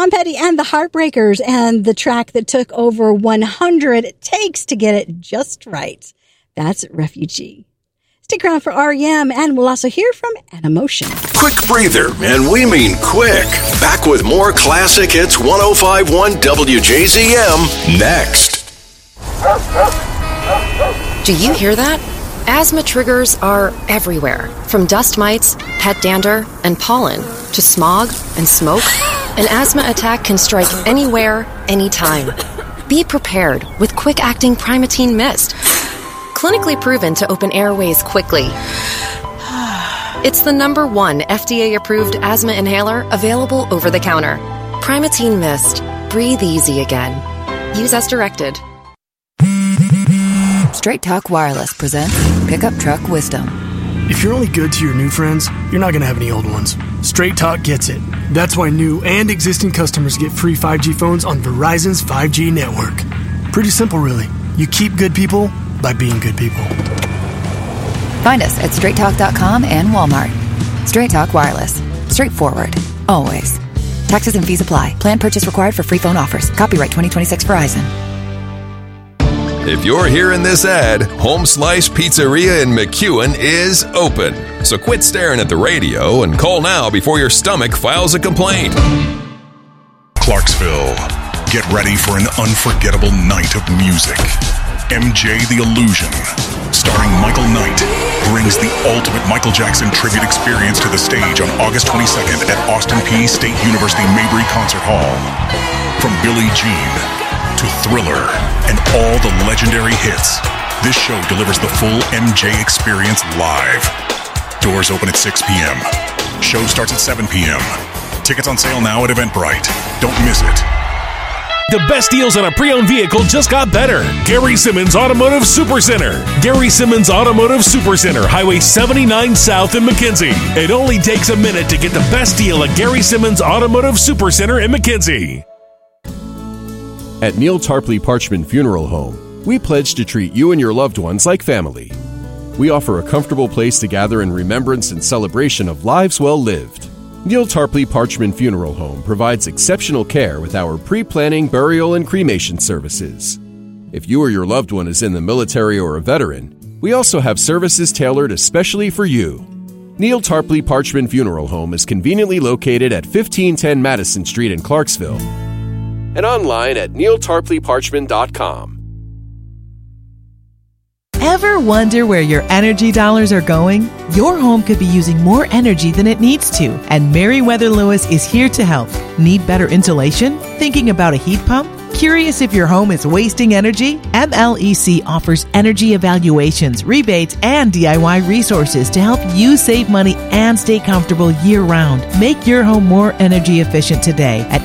Tom Petty and the Heartbreakers, and the track that took over 100 takes to get it just right. That's Refugee. Stick around for REM, and we'll also hear from Animotion. Quick breather, and we mean quick. Back with more classic hits 105.1 WJZM next. Do you hear that? Asthma triggers are everywhere, from dust mites, pet dander, and pollen, to smog and smoke. An asthma attack can strike anywhere, anytime. Be prepared with quick-acting Primatene Mist. Clinically proven to open airways quickly. It's the #1 FDA-approved asthma inhaler available over the counter. Primatene Mist. Breathe easy again. Use as directed. Straight Talk Wireless presents Pickup Truck Wisdom. If you're only good to your new friends, you're not going to have any old ones. Straight Talk gets it. That's why new and existing customers get free 5G phones on Verizon's 5G network. Pretty simple, really. You keep good people by being good people. Find us at straighttalk.com and Walmart. Straight Talk Wireless. Straightforward. Always. Taxes and fees apply. Plan purchase required for free phone offers. Copyright 2026 Verizon. If you're hearing this ad, Home Slice Pizzeria in McEwen is open. So quit staring at the radio and call now before your stomach files a complaint. Clarksville, get ready for an unforgettable night of music. MJ the Illusion, starring Michael Knight, brings the ultimate Michael Jackson tribute experience to the stage on August 22nd at Austin Peay State University Mabry Concert Hall. From Billie Jean to Thriller and all the legendary hits, this show delivers the full MJ experience live. Doors open at 6 p.m. Show starts at 7 p.m. Tickets on sale now at Eventbrite. Don't miss it. The best deals on a pre-owned vehicle just got better. Gary Simmons Automotive Supercenter. Gary Simmons Automotive Supercenter, Highway 79 South in McKenzie. It only takes a minute to get the best deal at Gary Simmons Automotive Supercenter in McKenzie. At Neil Tarpley Parchman Funeral Home, we pledge to treat you and your loved ones like family. We offer a comfortable place to gather in remembrance and celebration of lives well lived. Neil Tarpley Parchman Funeral Home provides exceptional care with our pre-planning, burial, and cremation services. If you or your loved one is in the military or a veteran, we also have services tailored especially for you. Neil Tarpley Parchman Funeral Home is conveniently located at 1510 Madison Street in Clarksville and online at neiltarpleyparchman.com. Ever wonder where your energy dollars are going? Your home could be using more energy than it needs to, and Meriwether Lewis is here to help. Need better insulation? Thinking about a heat pump? Curious if your home is wasting energy? MLEC offers energy evaluations, rebates, and DIY resources to help you save money and stay comfortable year-round. Make your home more energy efficient today at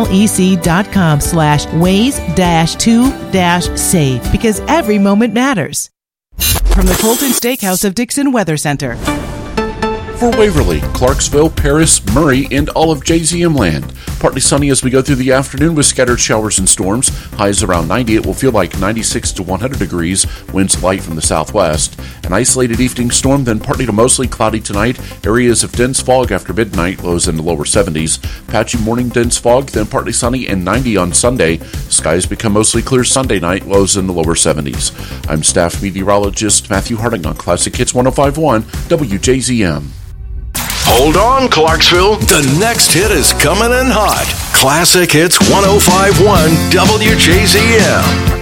mlec.com/ways-to-save, because every moment matters. From the Colton Steakhouse of Dixon Weather Center. For Waverly, Clarksville, Paris, Murray, and all of JZM land. Partly sunny as we go through the afternoon with scattered showers and storms. Highs around 90. It will feel like 96 to 100 degrees. Winds light from the southwest. An isolated evening storm, then partly to mostly cloudy tonight. Areas of dense fog after midnight. Lows in the lower 70s. Patchy morning dense fog, then partly sunny and 90 on Sunday. Skies become mostly clear Sunday night. Lows in the lower 70s. I'm staff meteorologist Matthew Harding on Classic Hits 105.1 WJZM. Hold on, Clarksville. The next hit is coming in hot. Classic Hits 105.1 WJZM.